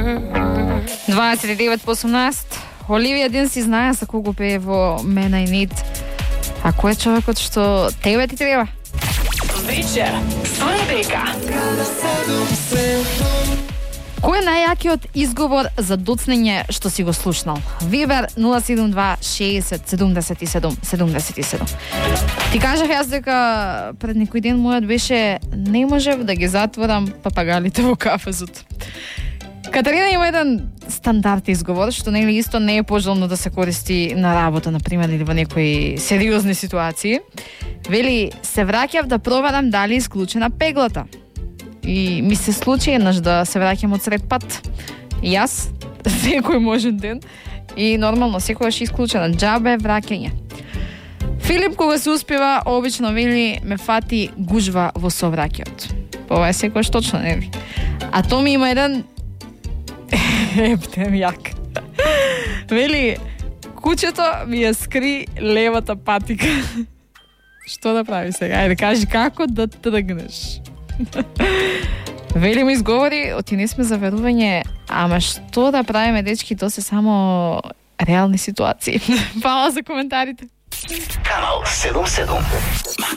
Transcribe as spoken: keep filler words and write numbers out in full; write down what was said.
дваесет и девет по осумнаесет. Оливија Дин си знае за кого пее во Мен I Need. А кој е човекот што тебе ти треба? Вечер со Ребека. Кој е најјакиот изговор за доцнење што си го слушнал? Вибер нула седум два шеесет седумдесет и седум седумдесет и седум. Ти кажах јас дека пред некој ден мојот беше не можев да ги затворам папагалите во кафезот. Катерина има еден стандард изговор, што нели исто не е пожелно да се користи на работа, например, или во некои сериозни ситуации. Вели, се враќав да проверам дали е исклучена пеглата. И ми се случи еднаш да се враќам од сред пат. И јас, секој можен ден, и нормално, секојаш исклучена. Џабе враќање. Филип, кога се успева, обично вели, ме фати гужва во совраќајот. Ова е секојаш точно, нели? А то ми има еден ептем јак. Вели, кучето ми ја скри левата патика. Што да прави сега? Ајде, кажи како да тргнеш. Вели му изговори, оти не сме за верување, ама што да правиме, дечки, то се само реални ситуации. Фала за коментарите. Канал седум седум.